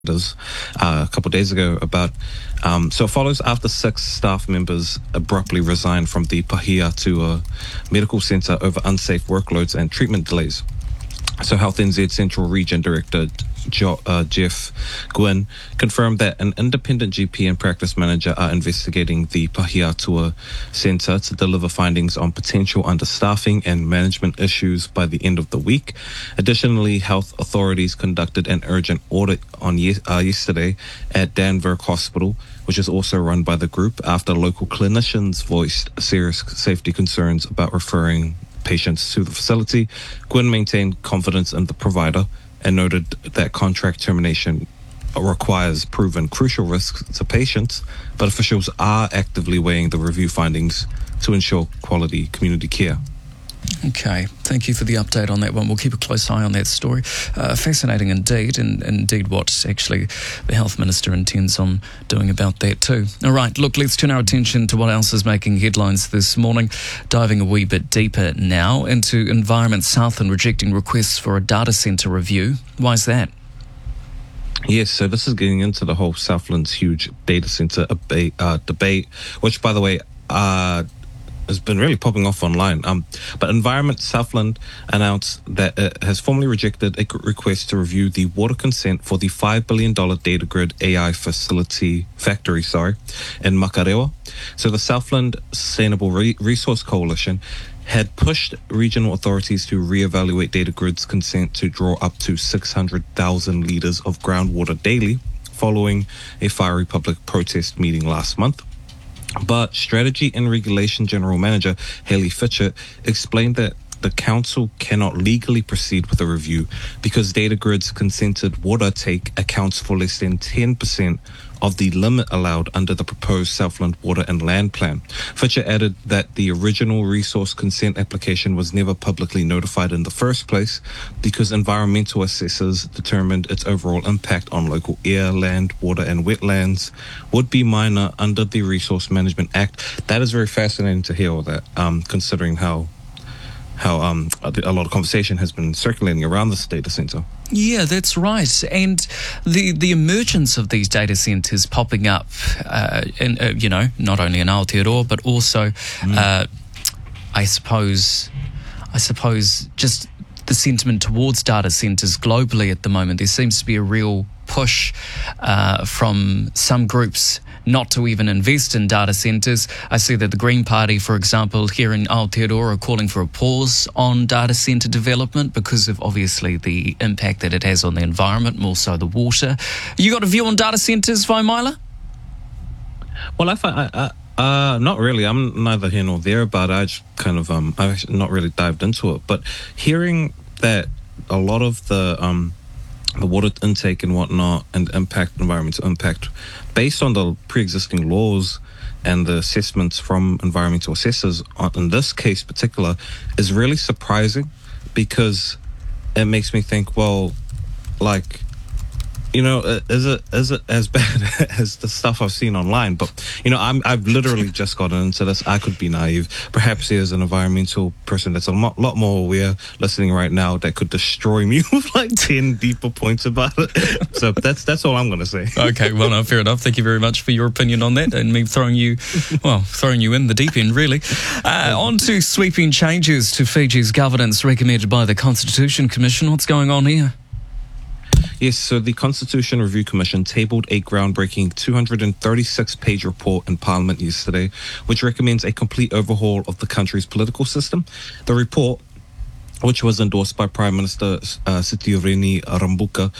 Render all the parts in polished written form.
a couple of days ago about so it follows after 6 staff members abruptly resigned from the Pahiatua Medical Centre over unsafe workloads and treatment delays. So Health NZ Central Region Director Jeff Gwynn confirmed that an independent GP and practice manager are investigating the Pahiatua Centre to deliver findings on potential understaffing and management issues by the end of the week. Additionally, health authorities conducted an urgent audit on yesterday at Danvers Hospital, which is also run by the group, after local clinicians voiced serious safety concerns about referring patients to the facility. Gwynn maintained confidence in the provider and noted that contract termination requires proven crucial risks to patients, but officials are actively weighing the review findings to ensure quality community care. Okay, thank you for the update on that one. We'll keep a close eye on that story. Fascinating indeed, and indeed what actually the Health Minister intends on doing about that too. All right, look, let's turn our attention to what else is making headlines this morning, diving a wee bit deeper now into Environment Southland rejecting requests for a data centre review. Why is that? Yes, so this is getting into the whole Southland's huge data centre debate, which, by the way, has been really popping off online. But Environment Southland announced that it has formally rejected a request to review the water consent for the $5 billion data grid AI factory in Makarewa. So the Southland Sustainable Resource Coalition had pushed regional authorities to reevaluate data grid's consent to draw up to 600,000 litres of groundwater daily, following a fiery public protest meeting last month. But Strategy and Regulation General Manager Haley Fitchett explained that the council cannot legally proceed with a review because Data Grid's consented water take accounts for less than 10% of the limit allowed under the proposed Southland Water and Land Plan. Fitchett added that the original resource consent application was never publicly notified in the first place because environmental assessors determined its overall impact on local air, land, water and wetlands would be minor under the Resource Management Act. That is very fascinating to hear all that, considering how a lot of conversation has been circulating around this data centre. Yeah, that's right. And the emergence of these data centres popping up, not only in Aotearoa, but also, I suppose, just the sentiment towards data centres globally at the moment. There seems to be a real push from some groups not to even invest in data centres. I see that the Green Party, for example, here in Aotearoa are calling for a pause on data centre development because of obviously the impact that it has on the environment, more so the water. You got a view on data centres, Vaimila? Well, not really. I'm neither here nor there, but I just kind of I've actually not really dived into it. But hearing that a lot of the water intake and whatnot and environmental impact, based on the pre-existing laws and the assessments from environmental assessors in this case particular, is really surprising because it makes me think, well, like, is it as bad as the stuff I've seen online? But I've literally just gotten into this. I could be naive. Perhaps there's an environmental person that's a lot more aware listening right now that could destroy me with like 10 deeper points about it. So that's all I'm going to say. Okay, well, no, fair enough. Thank you very much for your opinion on that, and me throwing you in the deep end, really. On to sweeping changes to Fiji's governance recommended by the Constitution Commission. What's going on here? Yes, so the Constitution Review Commission tabled a groundbreaking 236-page report in Parliament yesterday, which recommends a complete overhaul of the country's political system. The report, which was endorsed by Prime Minister Sitioreni Rambuka,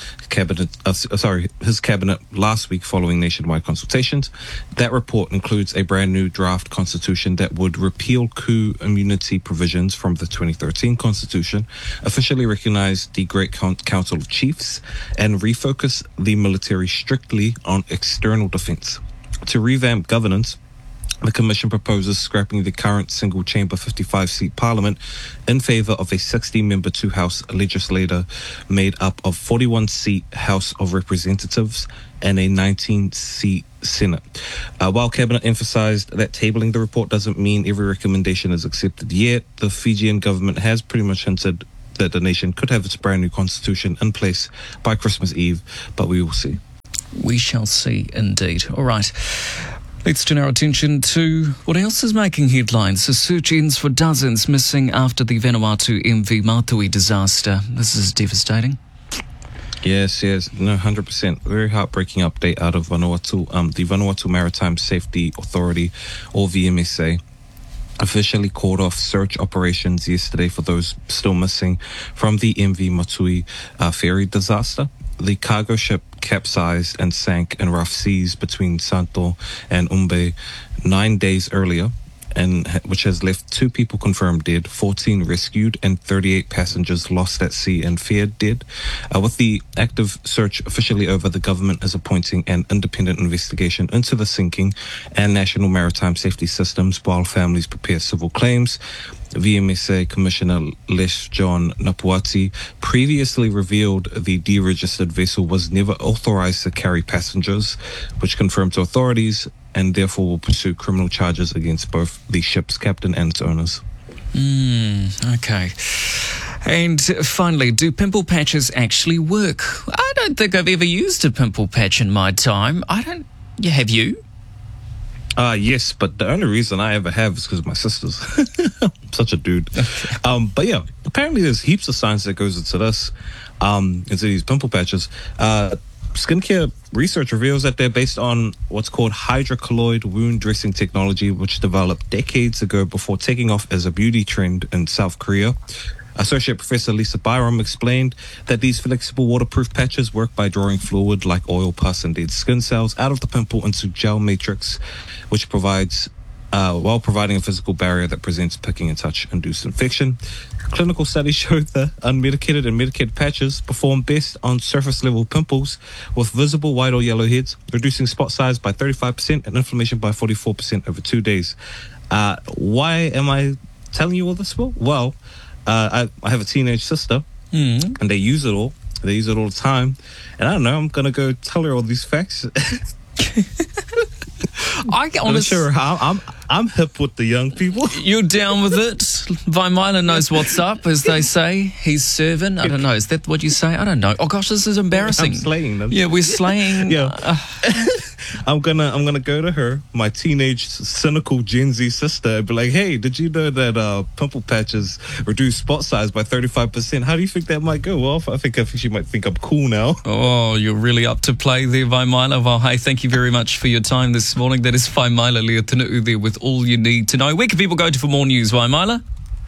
his cabinet last week following nationwide consultations. That report includes a brand new draft constitution that would repeal coup immunity provisions from the 2013 constitution, officially recognize the Great Council of Chiefs, and refocus the military strictly on external defense. To revamp governance, the Commission proposes scrapping the current single-chamber 55-seat parliament in favour of a 60-member two-house legislature made up of 41-seat House of Representatives and a 19-seat Senate. While Cabinet emphasised that tabling the report doesn't mean every recommendation is accepted yet, the Fijian government has pretty much hinted that the nation could have its brand new constitution in place by Christmas Eve, but we will see. We shall see indeed. All right. Let's turn our attention to what else is making headlines. The search ends for dozens missing after the Vanuatu MV Matui disaster. This is devastating. Yes, no, 100%. Very heartbreaking update out of Vanuatu. The Vanuatu Maritime Safety Authority, or VMSA, officially called off search operations yesterday for those still missing from the MV Matui ferry disaster. The cargo ship capsized and sank in rough seas between Santo and Umbe 9 days earlier, and which has left 2 people confirmed dead, 14 rescued, and 38 passengers lost at sea and feared dead. With the active search officially over, the government is appointing an independent investigation into the sinking and national maritime safety systems while families prepare civil claims. VMSA Commissioner Les John Napuati previously revealed the deregistered vessel was never authorized to carry passengers, which confirmed to authorities, and therefore will pursue criminal charges against both the ship's captain and its owners. Okay. And finally, do pimple patches actually work? I don't think I've ever used a pimple patch in my time. Have you? Yes, but the only reason I ever have is because of my sisters. I'm such a dude. But yeah, apparently there's heaps of science that goes into this, into these pimple patches. Skincare research reveals that they're based on what's called hydrocolloid wound dressing technology, which developed decades ago before taking off as a beauty trend in South Korea. Associate Professor Lisa Byram explained that these flexible waterproof patches work by drawing fluid like oil, pus, and dead skin cells out of the pimple into gel matrix, which provides while providing a physical barrier that prevents picking and touch-induced infection. Clinical studies showed that unmedicated and medicated patches perform best on surface-level pimples with visible white or yellow heads, reducing spot size by 35% and inflammation by 44% over 2 days. Why am I telling you all this, Will? Well, I have a teenage sister, and they use it all. They use it all the time. And I don't know, I'm going to go tell her all these facts. I'm sure I'm hip with the young people. You're down with it. Vaimala knows what's up, as they say. He's serving. I don't know. Is that what you say? I don't know. Oh gosh, this is embarrassing. I'm slaying them. Yeah, we're slaying. Yeah. I'm gonna go to her, my teenage cynical Gen Z sister, and be like, hey, did you know that pimple patches reduce spot size by 35%? How do you think that might go? Well, I think she might think I'm cool now. Oh, you're really up to play there, Vaimala. Well, hey, thank you very much for your time this morning. That is Vaimala Leotina'u there with all you need to know. Where can people go to for more news, Vaimala?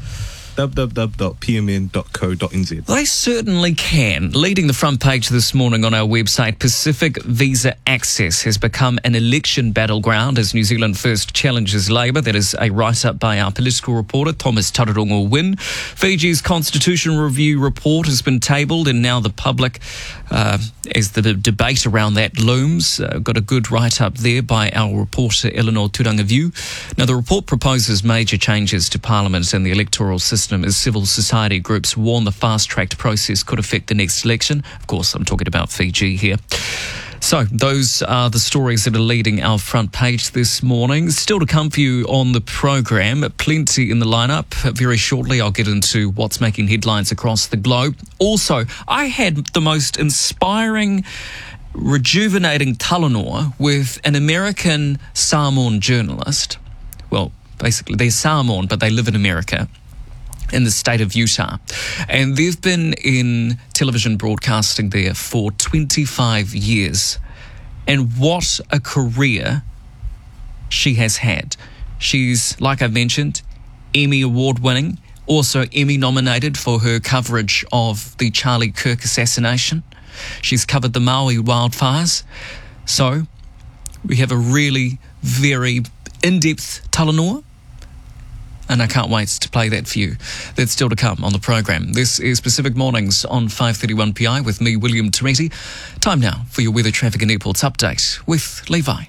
www.pmn.co.nz. They certainly can. Leading the front page this morning on our website, Pacific Visa Access has become an election battleground as New Zealand First challenges Labour. That is a write-up by our political reporter, Thomas Tararongo Wynn. Fiji's Constitution Review report has been tabled, and now the public, as the debate around that looms, got a good write-up there by our reporter, Eleanor Turangavu. Now, the report proposes major changes to Parliament and the electoral system as civil society groups warn the fast-tracked process could affect the next election. Of course, I'm talking about Fiji here. So those are the stories that are leading our front page this morning. Still to come for you on the program, plenty in the lineup. Very shortly, I'll get into what's making headlines across the globe. Also, I had the most inspiring, rejuvenating Talanoa with an American Samoan journalist. Well, basically, they're Samoan, but they live in America, in the state of Utah. And they've been in television broadcasting there for 25 years. And what a career she has had. She's, like I mentioned, Emmy Award winning, also Emmy nominated for her coverage of the Charlie Kirk assassination. She's covered the Maui wildfires. So we have a really very in-depth Talanoa, and I can't wait to play that for you. That's still to come on the program. This is Pacific Mornings on 531 PI with me, William Tereti. Time now for your weather, traffic and airports update with Levi.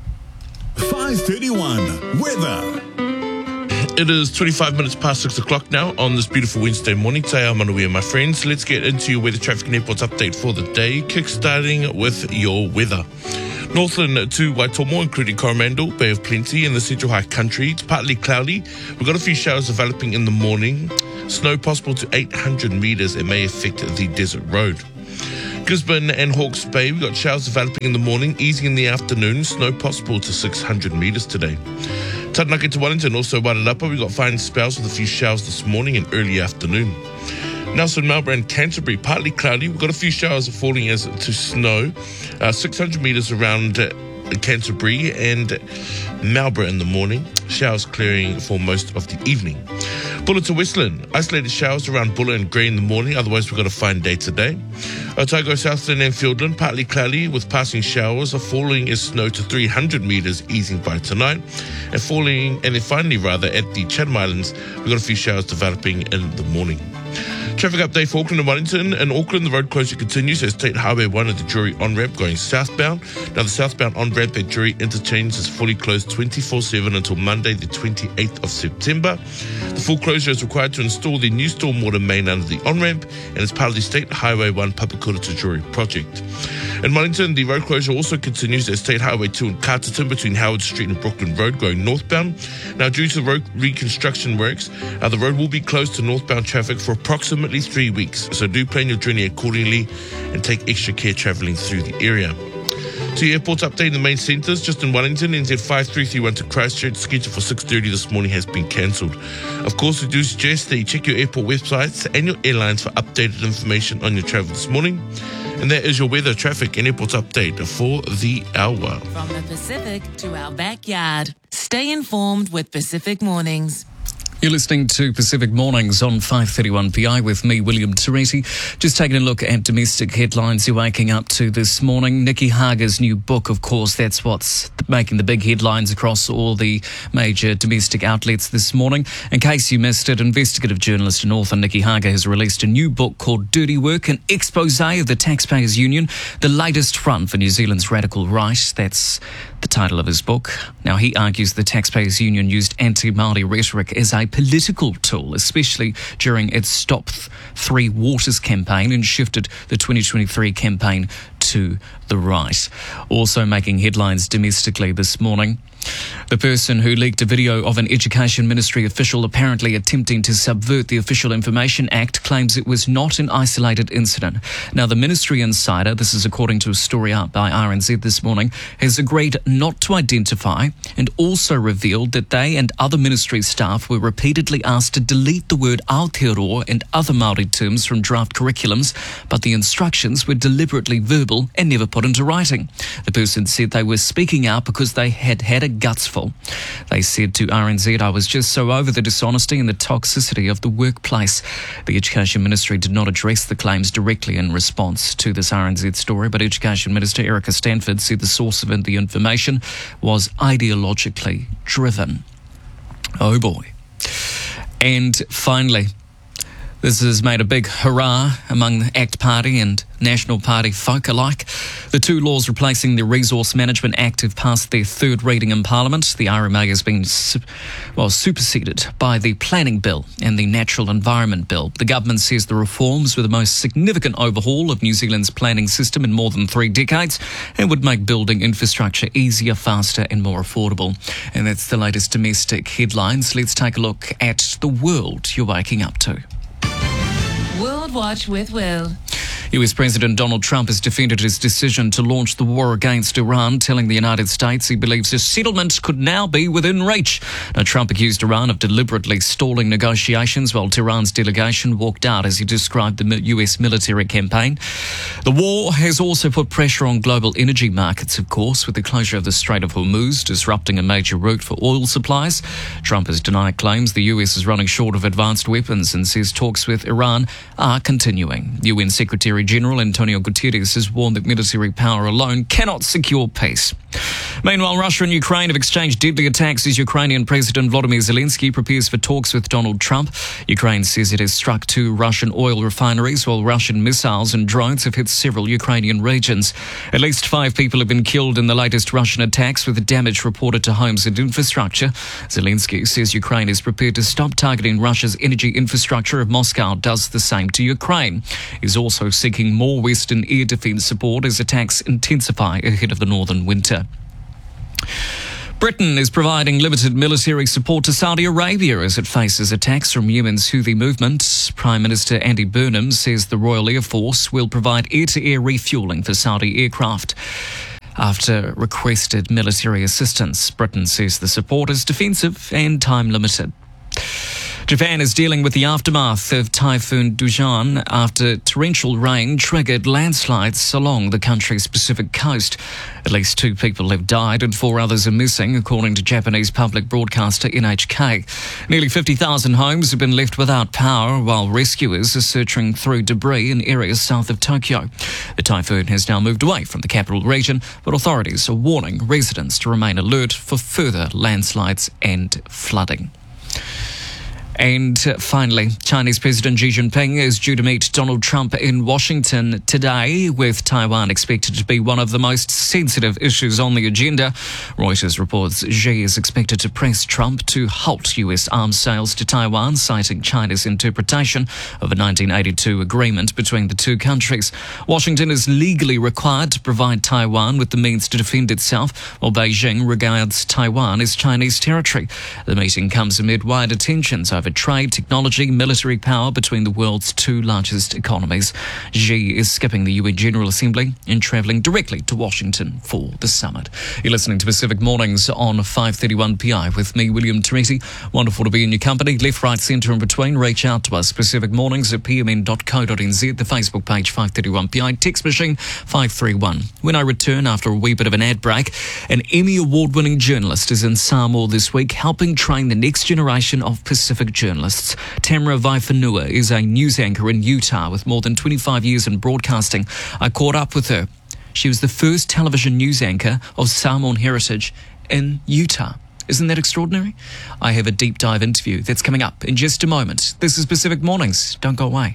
531 weather. It is 25 minutes past 6 o'clock now on this beautiful Wednesday morning. Te ao manuia, my friends. Let's get into your weather, traffic and airports update for the day, kickstarting with your weather. Northland to Waitomo, including Coromandel, Bay of Plenty, and the Central High Country. It's partly cloudy. We've got a few showers developing in the morning. Snow possible to 800 metres. It may affect the desert road. Gisborne and Hawke's Bay, we've got showers developing in the morning, easing in the afternoon, snow possible to 600 metres today. Taranaki to Wellington, also Wairarapa, we've got fine spells with a few showers this morning and early afternoon. Nelson, Marlborough and Canterbury, partly cloudy. We've got a few showers falling as to snow. 600 metres around Canterbury and Marlborough in the morning. Showers clearing for most of the evening. Bulla to Westland, isolated showers around Bulla and Grey in the morning. Otherwise, we've got a fine day today. Otago, Southland and Fiordland, partly cloudy with passing showers. Falling is snow to 300 metres, easing by tonight. And then finally, at the Chatham Islands, we've got a few showers developing in the morning. Traffic update for Auckland and Wellington. In Auckland, the road closure continues as State Highway 1 at the Drury on-ramp going southbound. Now, the southbound on-ramp at Drury interchange is fully closed 24/7 until Monday, the 28th of September. The full closure is required to install the new stormwater main under the on-ramp and is part of the State Highway 1 Papakura to Drury project. In Wellington, the road closure also continues at State Highway 2 in Carterton between Howard Street and Brooklyn Road going northbound. Now, due to the road reconstruction works, the road will be closed to northbound traffic for approximately 3 weeks. So do plan your journey accordingly and take extra care travelling through the area. To your airport update in the main centres, just in Wellington, NZ5331 to Christchurch, scheduled for 6:30 this morning, has been cancelled. Of course, we do suggest that you check your airport websites and your airlines for updated information on your travel this morning. And that is your weather, traffic and airport update for the hour. From the Pacific to our backyard, stay informed with Pacific Mornings. You're listening to Pacific Mornings on 531 PI with me, William Teresi. Just taking a look at domestic headlines you're waking up to this morning. Nikki Hager's new book, of course, that's what's making the big headlines across all the major domestic outlets this morning. In case you missed it, investigative journalist and author Nikki Hager has released a new book called Dirty Work, an expose of the Taxpayers Union, the latest front for New Zealand's radical right. That's the title of his book. Now, he argues the Taxpayers Union used anti-Māori rhetoric as a political tool, especially during its Stop Three Waters campaign, and shifted the 2023 campaign to the right. Also making headlines domestically this morning, the person who leaked a video of an Education Ministry official apparently attempting to subvert the Official Information Act claims it was not an isolated incident. Now, the Ministry insider, this is according to a story out by RNZ this morning, has agreed not to identify and also revealed that they and other Ministry staff were repeatedly asked to delete the word Aotearoa and other Māori terms from draft curriculums, but the instructions were deliberately verbal and never put into writing. The person said they were speaking out because they had had a gutsful. They said to RNZ, "I was just so over the dishonesty and the toxicity of the workplace." The Education Ministry did not address the claims directly in response to this RNZ story, but Education Minister Erica Stanford said the source of the information was ideologically driven. Oh boy. And finally, this has made a big hurrah among the ACT Party and National Party folk alike. The two laws replacing the Resource Management Act have passed their third reading in Parliament. The RMA has been superseded by the Planning Bill and the Natural Environment Bill. The government says the reforms were the most significant overhaul of New Zealand's planning system in more than 3 decades and would make building infrastructure easier, faster and more affordable. And that's the latest domestic headlines. Let's take a look at the world you're waking up to. World Watch with Will. US President Donald Trump has defended his decision to launch the war against Iran, telling the United States he believes a settlement could now be within reach. Now, Trump accused Iran of deliberately stalling negotiations while Tehran's delegation walked out as he described the US military campaign. The war has also put pressure on global energy markets, of course, with the closure of the Strait of Hormuz disrupting a major route for oil supplies. Trump has denied claims the US is running short of advanced weapons and says talks with Iran are continuing. UN Secretary General Antonio Guterres has warned that military power alone cannot secure peace. Meanwhile, Russia and Ukraine have exchanged deadly attacks as Ukrainian President Volodymyr Zelensky prepares for talks with Donald Trump. Ukraine says it has struck 2 Russian oil refineries, while Russian missiles and drones have hit several Ukrainian regions. At least 5 people have been killed in the latest Russian attacks, with damage reported to homes and infrastructure. Zelensky says Ukraine is prepared to stop targeting Russia's energy infrastructure if Moscow does the same to Ukraine. He's also seeking more Western air defence support as attacks intensify ahead of the northern winter. Britain is providing limited military support to Saudi Arabia as it faces attacks from Yemen's Houthi movement. Prime Minister Andy Burnham says the Royal Air Force will provide air-to-air refuelling for Saudi aircraft. After requested military assistance, Britain says the support is defensive and time-limited. Japan is dealing with the aftermath of Typhoon Dujan after torrential rain triggered landslides along the country's Pacific coast. At least 2 people have died and 4 others are missing, according to Japanese public broadcaster NHK. Nearly 50,000 homes have been left without power, while rescuers are searching through debris in areas south of Tokyo. The typhoon has now moved away from the capital region, but authorities are warning residents to remain alert for further landslides and flooding. And finally, Chinese President Xi Jinping is due to meet Donald Trump in Washington today, with Taiwan expected to be one of the most sensitive issues on the agenda. Reuters reports Xi is expected to press Trump to halt US arms sales to Taiwan, citing China's interpretation of a 1982 agreement between the two countries. Washington is legally required to provide Taiwan with the means to defend itself, while Beijing regards Taiwan as Chinese territory. The meeting comes amid wider tensions over trade, technology, military power between the world's 2 largest economies. Xi is skipping the UN General Assembly and travelling directly to Washington for the summit. You're listening to Pacific Mornings on 531PI with me, William Teresi. Wonderful to be in your company. Left, right, centre and between. Reach out to us. Pacific Mornings at pmn.co.nz, the Facebook page 531PI, text machine 531. When I return after a wee bit of an ad break, an Emmy Award-winning journalist is in Samoa this week, helping train the next generation of Pacific journalists. Tamara Vaifanua is a news anchor in Utah with more than 25 years in broadcasting. I caught up with her. She was the first television news anchor of Samoan heritage in Utah. Isn't that extraordinary? I have a deep dive interview that's coming up in just a moment. This is Pacific Mornings. Don't go away.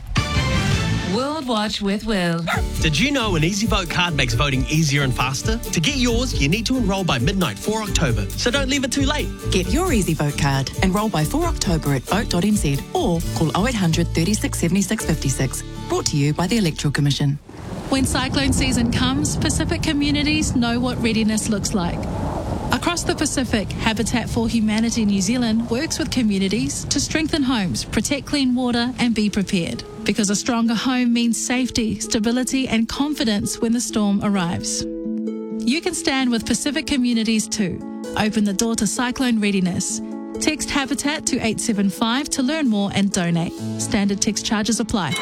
World Watch with Will. Did you know an EasyVote card makes voting easier and faster? To get yours, you need to enrol by midnight 4 October, so don't leave it too late. Get your EasyVote card. Enrol by 4 October at vote.nz or call 0800 36 76 56. Brought to you by the Electoral Commission. When cyclone season comes, Pacific communities know what readiness looks like. Across the Pacific, Habitat for Humanity New Zealand works with communities to strengthen homes, protect clean water and be prepared. Because a stronger home means safety, stability and confidence when the storm arrives. You can stand with Pacific communities too. Open the door to cyclone readiness. Text Habitat to 875 to learn more and donate. Standard text charges apply.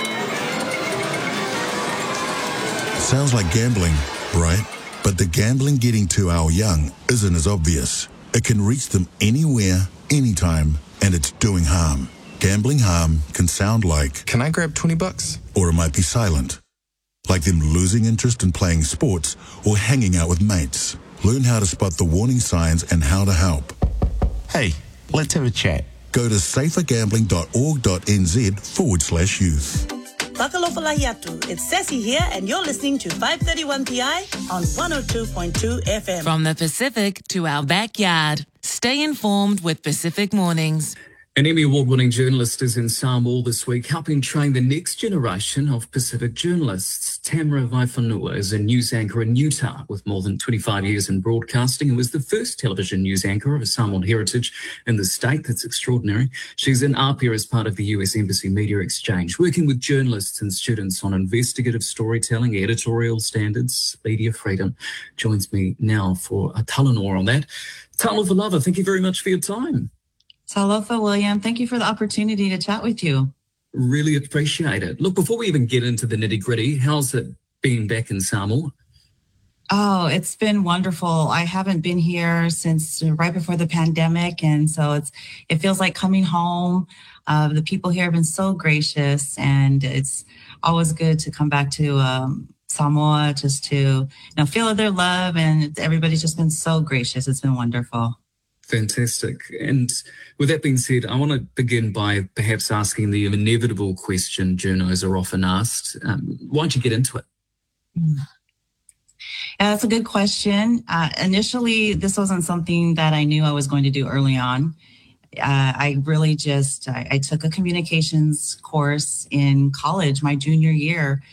Sounds like gambling, right? But the gambling getting to our young isn't as obvious. It can reach them anywhere, anytime, and it's doing harm. Gambling harm can sound like, "Can I grab $20? Or it might be silent. Like them losing interest in playing sports or hanging out with mates. Learn how to spot the warning signs and how to help. Hey, let's have a chat." Go to safergambling.org.nz/youth. Wakalofalahi atu. It's Ceci here, and you're listening to 531PI on 102.2 FM. From the Pacific to our backyard. Stay informed with Pacific Mornings. An Emmy Award-winning journalist is in Samoa this week, helping train the next generation of Pacific journalists. Tamara Vaifanua is a news anchor in Utah with more than 25 years in broadcasting and was the first television news anchor of Samoan heritage in the state. That's extraordinary. She's in Apia as part of the US Embassy Media Exchange, working with journalists and students on investigative storytelling, editorial standards, media freedom. Joins me now for a talanoa on that. Talofa Lava, thank you very much for your time. Talofa, William. Thank you for the opportunity to chat with you. Really appreciate it. Look, before we even get into the nitty-gritty, how's it been back in Samoa? Oh, it's been wonderful. I haven't been here since right before the pandemic, and so it feels like coming home. The people here have been so gracious, and it's always good to come back to Samoa just to feel their love, and everybody's just been so gracious. It's been wonderful. Fantastic. And with that being said, I want to begin by perhaps asking the inevitable question journos are often asked. Why'd you get into it? Yeah, that's a good question. Initially, this wasn't something that I knew I was going to do early on. I really I took a communications course in college, my junior year,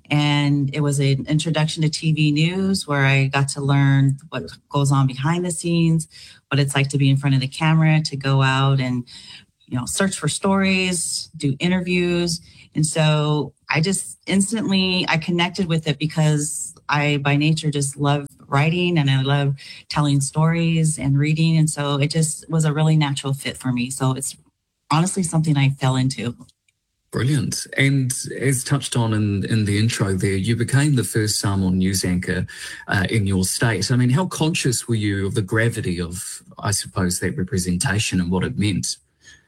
And it was an introduction to TV news where I got to learn what goes on behind the scenes, what it's like to be in front of the camera, to go out and, search for stories, do interviews. And so I just I connected with it because I, by nature, just love writing and I love telling stories and reading. And so it just was a really natural fit for me. So it's honestly something I fell into. Brilliant. And as touched on in the intro there, you became the first Samoan news anchor in your state. I mean, how conscious were you of the gravity of, I suppose, that representation and what it meant?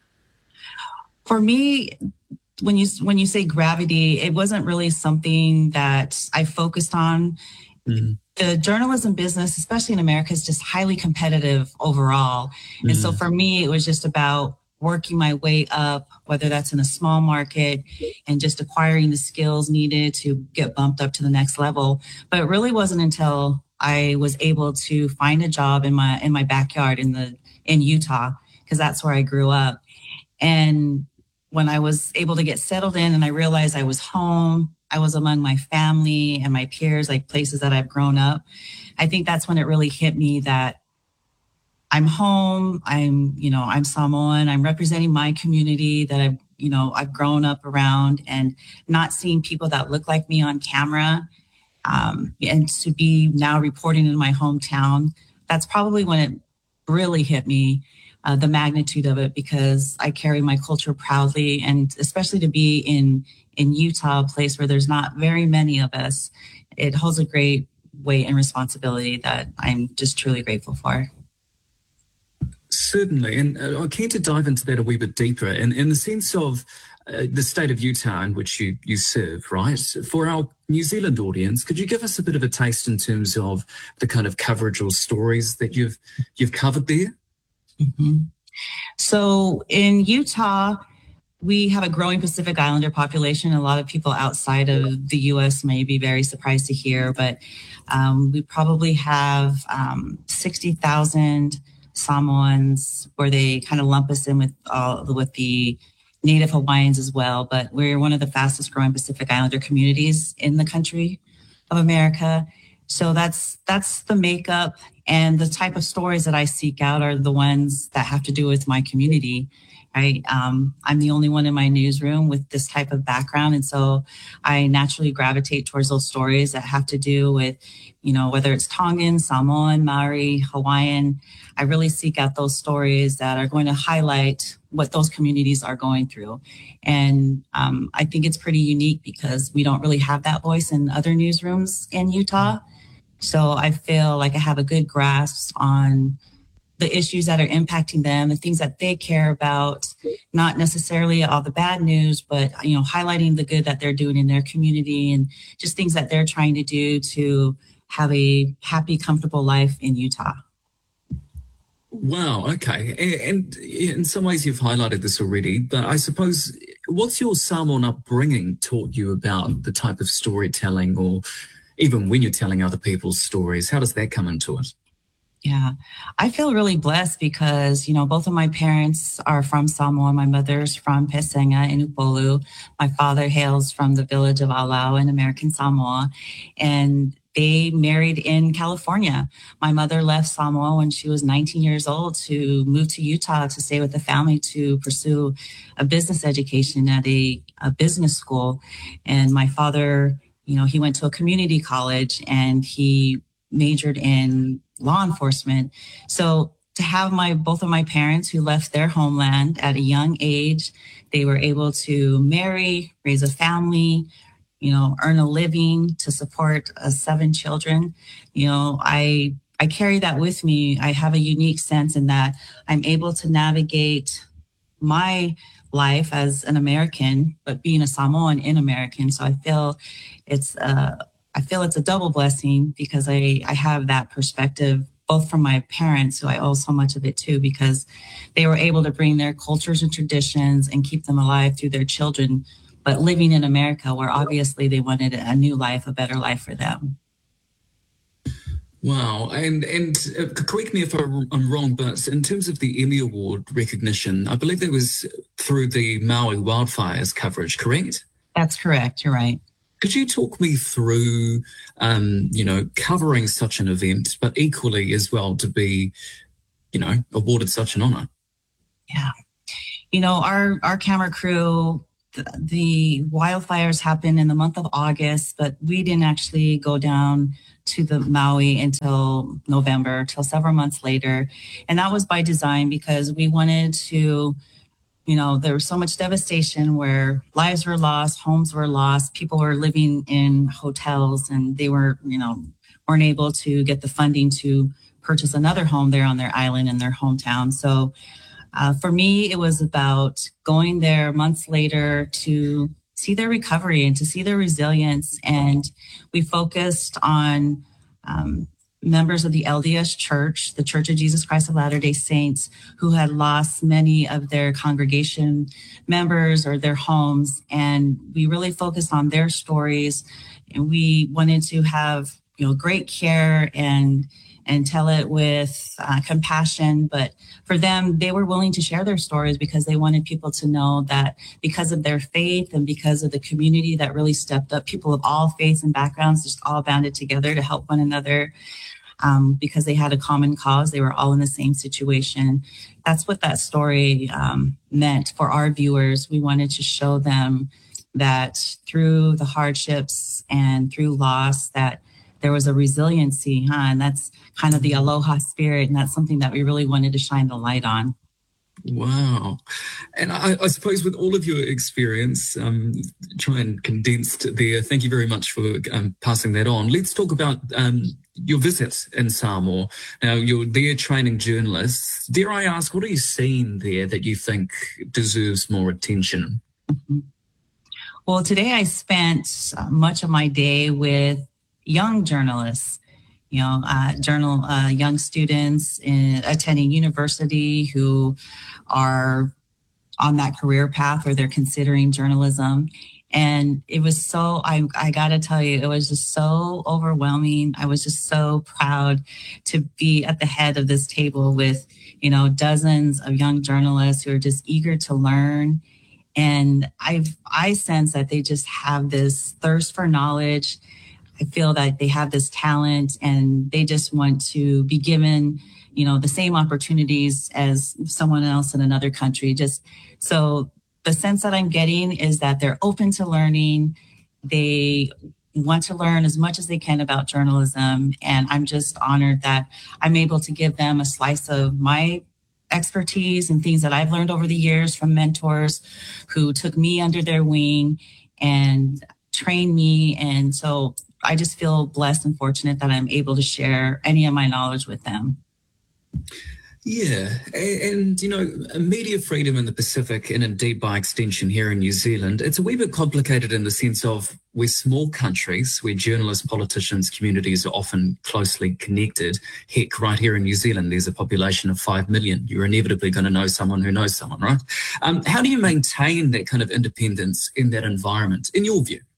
For me, when you say gravity, it wasn't really something that I focused on. The journalism business, especially in America, is just highly competitive overall. And so for me, it was just about working my way up, whether that's in a small market and just acquiring the skills needed to get bumped up to the next level. But it really wasn't until I was able to find a job in my backyard in Utah, because that's where I grew up. And when I was able to get settled in and I realized I was home, I was among my family and my peers, like places that I've grown up, I think that's when it really hit me that I'm home, I'm Samoan, I'm representing my community that I've grown up around, and not seeing people that look like me on camera, and to be now reporting in my hometown, that's probably when it really hit me, the magnitude of it, because I carry my culture proudly, and especially to be in Utah, a place where there's not very many of us, it holds a great weight and responsibility that I'm just truly grateful for. Certainly, and I'm keen to dive into that a wee bit deeper, in the sense of the state of Utah in which you serve, right? For our New Zealand audience, could you give us a bit of a taste in terms of the kind of coverage or stories that you've covered there? So in Utah, we have a growing Pacific Islander population. A lot of people outside of the U.S. may be very surprised to hear, but we probably have 60,000 Samoans, where they kind of lump us in with the Native Hawaiians as well. But we're one of the fastest growing Pacific Islander communities in the country of America. So that's the makeup, and the type of stories that I seek out are the ones that have to do with my community. Right? I'm the only one in my newsroom with this type of background. And so I naturally gravitate towards those stories that have to do with, whether it's Tongan, Samoan, Maori, Hawaiian. I really seek out those stories that are going to highlight what those communities are going through. And I think it's pretty unique because we don't really have that voice in other newsrooms in Utah. So I feel like I have a good grasp on the issues that are impacting them, the things that they care about, not necessarily all the bad news, but, highlighting the good that they're doing in their community and just things that they're trying to do to have a happy, comfortable life in Utah. Wow, okay. And in some ways you've highlighted this already, but I suppose, what's your Samoan upbringing taught you about the type of storytelling, or even when you're telling other people's stories, how does that come into it? Yeah, I feel really blessed because, both of my parents are from Samoa. My mother's from Pesenga in Upolu. My father hails from the village of Alau in American Samoa, and they married in California. My mother left Samoa when she was 19 years old to move to Utah to stay with the family to pursue a business education at a business school. And my father, he went to a community college and he majored in law enforcement. So to have both of my parents who left their homeland at a young age, they were able to marry, raise a family, earn a living to support 7 children. I carry that with me. I have a unique sense in that I'm able to navigate my life as an American, but being a Samoan in American. So I feel it's a double blessing because I have that perspective, both from my parents, who I owe so much of it to, because they were able to bring their cultures and traditions and keep them alive through their children, but living in America where obviously they wanted a new life, a better life for them. Wow. And correct me if I'm wrong, but in terms of the Emmy Award recognition, I believe that was through the Maui wildfires coverage, correct? That's correct. You're right. Could you talk me through, covering such an event, but equally as well to be, awarded such an honour? Yeah. Our camera crew, the wildfires happened in the month of August, but we didn't actually go down to the Maui until November, till several months later. And that was by design because we wanted to, there was so much devastation where lives were lost, homes were lost, people were living in hotels, and they weren't able to get the funding to purchase another home there on their island in their hometown. So for me, it was about going there months later to see their recovery and to see their resilience. And we focused on members of the LDS Church, the Church of Jesus Christ of Latter-day Saints, who had lost many of their congregation members or their homes. And we really focused on their stories. And we wanted to have, great care and tell it with compassion. But for them, they were willing to share their stories because they wanted people to know that because of their faith and because of the community that really stepped up, people of all faiths and backgrounds just all banded together to help one another because they had a common cause. They were all in the same situation. That's what that story meant for our viewers. We wanted to show them that through the hardships and through loss, that there was a resiliency, and that's kind of the aloha spirit, and that's something that we really wanted to shine the light on. Wow. And I suppose with all of your experience, try and condensed there, thank you very much for passing that on. Let's talk about your visit in Samoa. Now, you're there training journalists. Dare I ask, what are you seeing there that you think deserves more attention? Mm-hmm. Well, today I spent much of my day with young journalists, young students attending university who are on that career path or they're considering journalism. And it was so, I got to tell you, it was just so overwhelming. I was just so proud to be at the head of this table with, dozens of young journalists who are just eager to learn. And I sense that they just have this thirst for knowledge. I feel that they have this talent and they just want to be given, the same opportunities as someone else in another country. Just so the sense that I'm getting is that they're open to learning. They want to learn as much as they can about journalism. And I'm just honored that I'm able to give them a slice of my expertise and things that I've learned over the years from mentors who took me under their wing and trained me. And so I just feel blessed and fortunate that I'm able to share any of my knowledge with them. Yeah, and media freedom in the Pacific, and indeed by extension here in New Zealand, it's a wee bit complicated in the sense of we're small countries where journalists, politicians, communities are often closely connected. Heck, right here in New Zealand, there's a population of 5 million. You're inevitably going to know someone who knows someone, right? How do you maintain that kind of independence in that environment, in your view?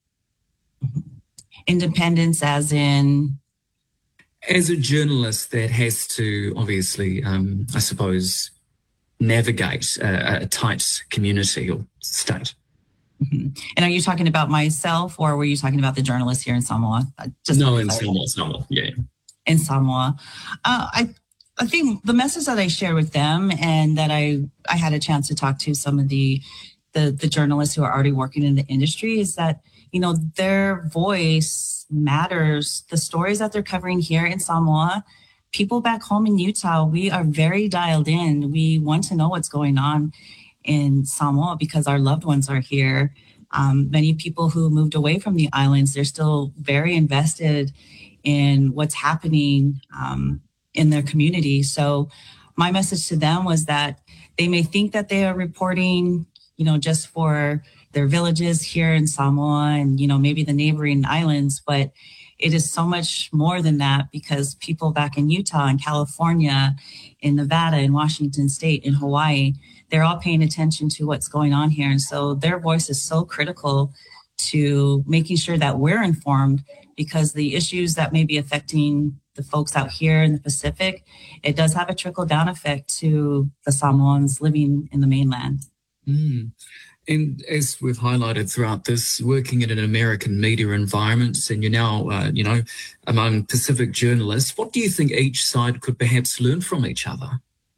Independence as in? As a journalist that has to obviously, I suppose, navigate a tight community or state. Mm-hmm. And are you talking about myself or were you talking about the journalists here in Samoa? In Samoa, yeah. In Samoa. I think the message that I shared with them and that I had a chance to talk to some of the journalists who are already working in the industry is that, their voice matters. The stories that they're covering here in Samoa, people back home in Utah, we are very dialed in. We want to know what's going on in Samoa because our loved ones are here. Many people who moved away from the islands, they're still very invested in what's happening in their community. So my message to them was that they may think that they are reporting, just for their villages here in Samoa and, maybe the neighboring islands, but it is so much more than that because people back in Utah and California, in Nevada, in Washington State, in Hawaii, they're all paying attention to what's going on here. And so their voice is so critical to making sure that we're informed because the issues that may be affecting the folks out here in the Pacific, it does have a trickle-down effect to the Samoans living in the mainland. Mm. And as we've highlighted throughout this, working in an American media environment, and you're now, among Pacific journalists, what do you think each side could perhaps learn from each other?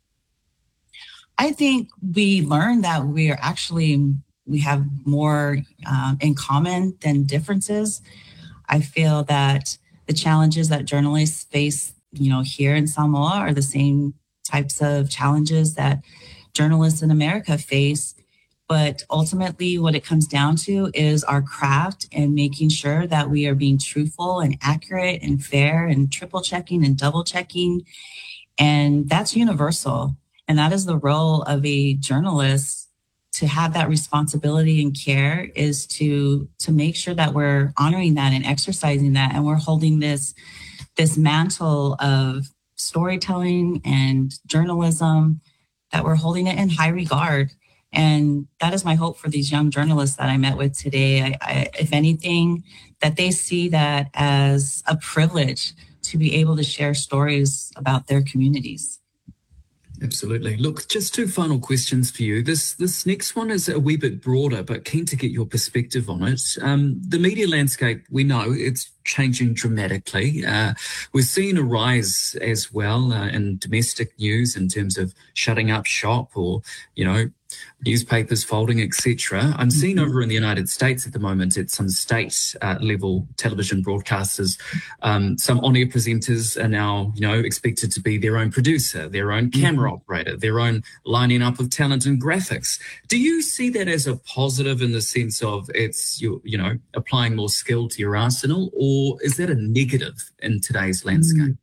I think we learned that we have more in common than differences. I feel that the challenges that journalists face, here in Samoa are the same types of challenges that journalists in America face. But ultimately, what it comes down to is our craft and making sure that we are being truthful and accurate and fair and triple checking and double checking. And that's universal. And that is the role of a journalist, to have that responsibility and care, is to make sure that we're honoring that and exercising that. And we're holding this mantle of storytelling and journalism, that we're holding it in high regard. And that is my hope for these young journalists that I met with today. If anything, that they see that as a privilege to be able to share stories about their communities. Absolutely. Look, just two final questions for you. This next one is a wee bit broader, but keen to get your perspective on it. The media landscape, we know it's changing dramatically. We're seeing a rise as well in domestic news in terms of shutting up shop, or, newspapers folding, etc. I'm seeing over in the United States at the moment at some state level television broadcasters, some on-air presenters are now, expected to be their own producer, their own camera operator, their own lining up of talent and graphics. Do you see that as a positive in the sense of it's, applying more skill to your arsenal, or is that a negative in today's landscape?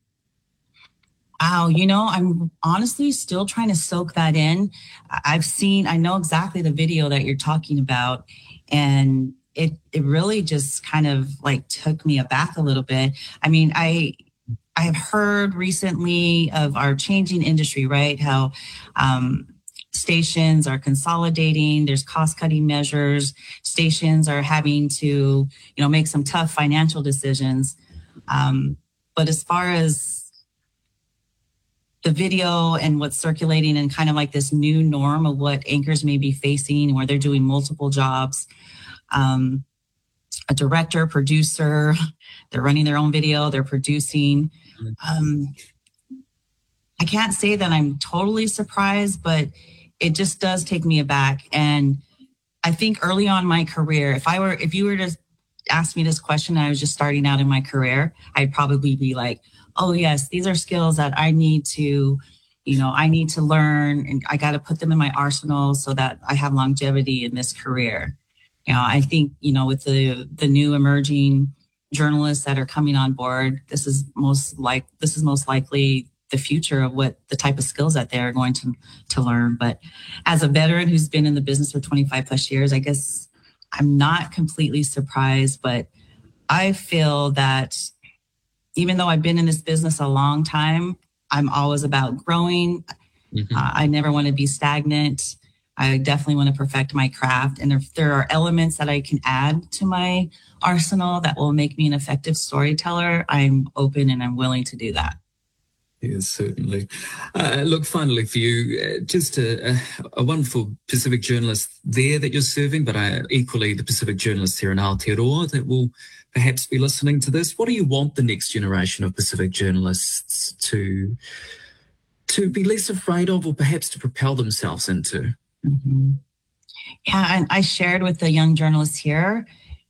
Wow, I'm honestly still trying to soak that in. I know exactly the video that you're talking about, and it really just kind of took me aback a little bit. I mean, I have heard recently of our changing industry, right? How stations are consolidating, there's cost-cutting measures, stations are having to, make some tough financial decisions. But as far as the video and what's circulating and kind of this new norm of what anchors may be facing, where they're doing multiple jobs, a director, producer, they're running their own video, they're producing. I can't say that I'm totally surprised, but it just does take me aback. And I think early on in my career, if you were to ask me this question, I was just starting out in my career, I'd probably be like, oh yes, these are skills that I need to, I need to learn, and I got to put them in my arsenal so that I have longevity in this career. I think, with the new emerging journalists that are coming on board, this is most likely the future of what the type of skills that they're going to learn. But as a veteran who's been in the business for 25 plus years, I guess I'm not completely surprised, but I feel that even though I've been in this business a long time, I'm always about growing. I never want to be stagnant. I definitely want to perfect my craft. And if there are elements that I can add to my arsenal that will make me an effective storyteller, I'm open and I'm willing to do that. Yes, certainly. Look, finally for you, just a wonderful Pacific journalist there that you're serving, but equally the Pacific journalists here in Aotearoa that will perhaps be listening to this. What do you want the next generation of Pacific journalists to be less afraid of, or perhaps to propel themselves into? Yeah, and I shared with the young journalists here,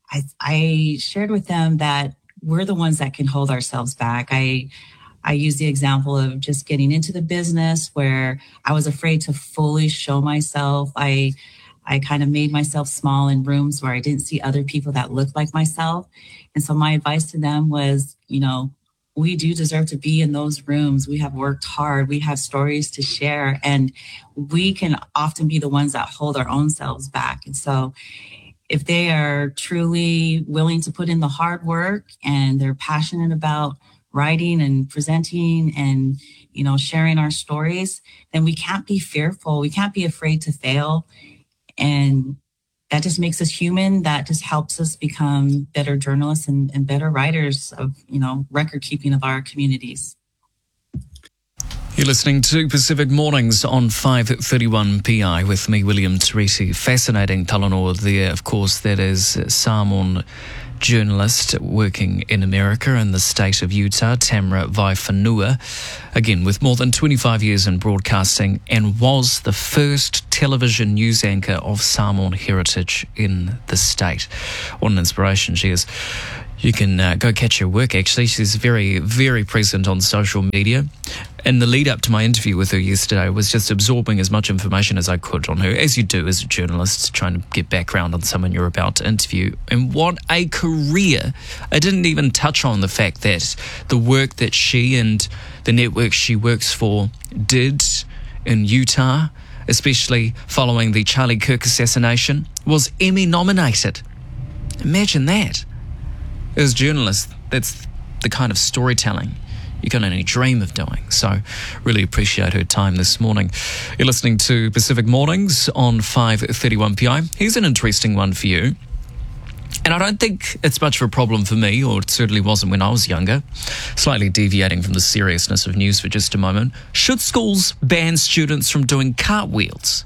I shared with them that we're the ones that can hold ourselves back. I use the example of just getting into the business where I was afraid to fully show myself. I kind of made myself small in rooms where I didn't see other people that looked like myself. And so my advice to them was, we do deserve to be in those rooms. We have worked hard. We have stories to share, and we can often be the ones that hold our own selves back. And so if they are truly willing to put in the hard work and they're passionate about writing and presenting and, sharing our stories, then we can't be fearful. We can't be afraid to fail. And that just makes us human. That just helps us become better journalists and better writers of, record keeping of our communities. You're listening to Pacific Mornings on 531 PI with me, William Teresi. Fascinating talanoa there, of course. That is Samoan journalist working in America in the state of Utah, Tamara Vaifanua, again with more than 25 years in broadcasting, and was the first television news anchor of Samoan heritage in the state. What an inspiration she is. You can go catch her work, actually. She's very, very present on social media. And the lead up to my interview with her yesterday, I was just absorbing as much information as I could on her, as you do as a journalist, trying to get background on someone you're about to interview. And what a career. I didn't even touch on the fact that the work that she and the network she works for did in Utah, especially following the Charlie Kirk assassination, was Emmy nominated. Imagine that. As journalists, that's the kind of storytelling you can only dream of doing. So really appreciate her time this morning. You're listening to Pacific Mornings on 531 PI. Here's an interesting one for you. And I don't think it's much of a problem for me, or it certainly wasn't when I was younger. Slightly deviating from the seriousness of news for just a moment. Should schools ban students from doing cartwheels?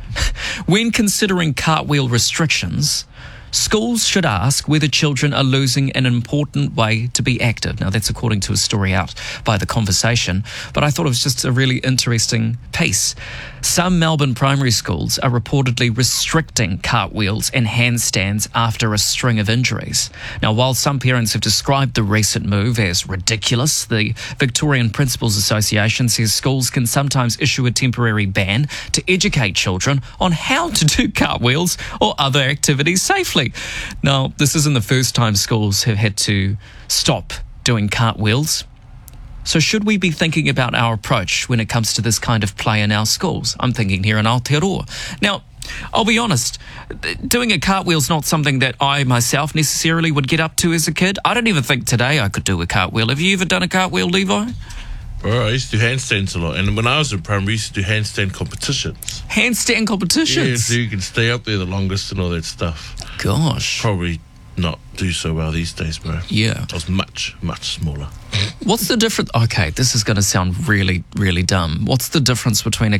When considering cartwheel restrictions, schools should ask whether children are losing an important way to be active. Now, that's according to a story out by The Conversation, but I thought it was just a really interesting piece. Some Melbourne primary schools are reportedly restricting cartwheels and handstands after a string of injuries. Now, while some parents have described the recent move as ridiculous, the Victorian Principals Association says schools can sometimes issue a temporary ban to educate children on how to do cartwheels or other activities safely. Now, this isn't the first time schools have had to stop doing cartwheels. So should we be thinking about our approach when it comes to this kind of play in our schools? I'm thinking here in Aotearoa. Now, I'll be honest, doing a cartwheel is not something that I myself necessarily would get up to as a kid. I don't even think today I could do a cartwheel. Have you ever done a cartwheel, Levi? Bro, I used to do handstands a lot. And when I was in primary, I used to do handstand competitions. Handstand competitions? Yeah, so you can stay up there the longest and all that stuff. Gosh. Probably not do so well these days, bro. Yeah. I was much, much smaller. What's the difference? Okay, this is going to sound really, really dumb. What's the difference between a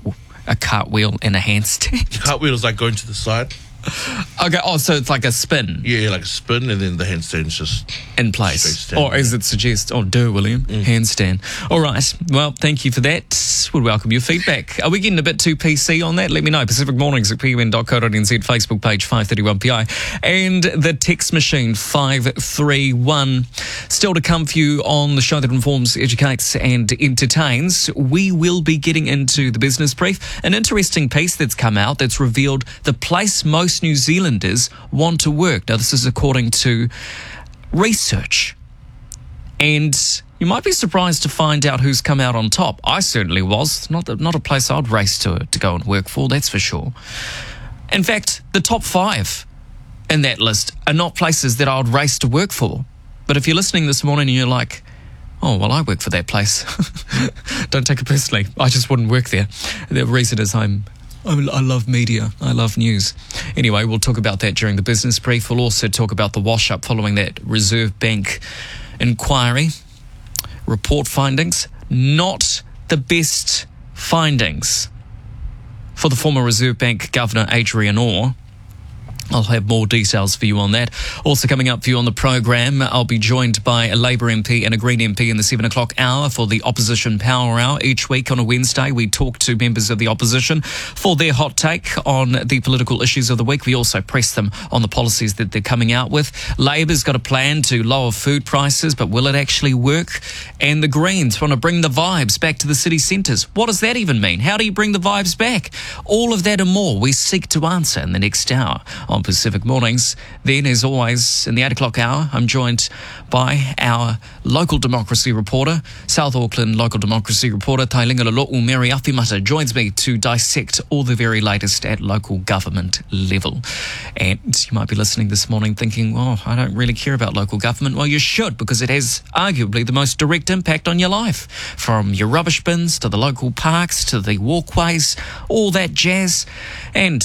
cartwheel and a handstand? Cartwheel is like going to the side. Okay, so it's like a spin. Yeah, like a spin, and then the handstand's just in place. Or as it suggests, William, handstand. All right, well, thank you for that. We'll welcome your feedback. Are we getting a bit too PC on that? Let me know. Pacific Mornings at pun.co.nz, Facebook page 531PI, and the text machine 531. Still to come for you on the show that informs, educates, and entertains. We will be getting into the business brief. An interesting piece that's come out that's revealed the place most New Zealanders want to work. Now, this is according to research. And you might be surprised to find out who's come out on top. I certainly was. Not a place I'd race to go and work for, that's for sure. In fact, the top 5 in that list are not places that I would race to work for. But if you're listening this morning and you're like, oh, well, I work for that place. Don't take it personally. I just wouldn't work there. The reason is I love media. I love news. Anyway, we'll talk about that during the business brief. We'll also talk about the wash-up following that Reserve Bank inquiry. Report findings. Not the best findings for the former Reserve Bank Governor Adrian Orr. I'll have more details for you on that. Also coming up for you on the program, I'll be joined by a Labour MP and a Green MP in the 7 o'clock hour for the Opposition Power Hour. Each week on a Wednesday, we talk to members of the opposition for their hot take on the political issues of the week. We also press them on the policies that they're coming out with. Labour's got a plan to lower food prices, but will it actually work? And the Greens want to bring the vibes back to the city centres. What does that even mean? How do you bring the vibes back? All of that and more we seek to answer in the next hour on Pacific Mornings. Then, as always, in the 8 o'clock hour, I'm joined by our local democracy reporter, South Auckland local democracy reporter, Tailingala Lo'u Mary Awhimata, joins me to dissect all the very latest at local government level. And you might be listening this morning thinking, well, I don't really care about local government. Well, you should, because it has arguably the most direct impact on your life. From your rubbish bins to the local parks to the walkways, all that jazz. And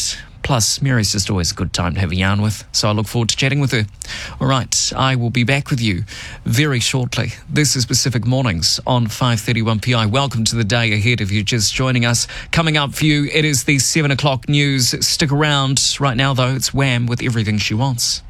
Plus, Mary's just always a good time to have a yarn with, so I look forward to chatting with her. All right, I will be back with you very shortly. This is Pacific Mornings on 531 PI. Welcome to the day ahead if you're just joining us. Coming up for you, it is the 7 o'clock news. Stick around. Right now, though, it's Wham with Everything She Wants.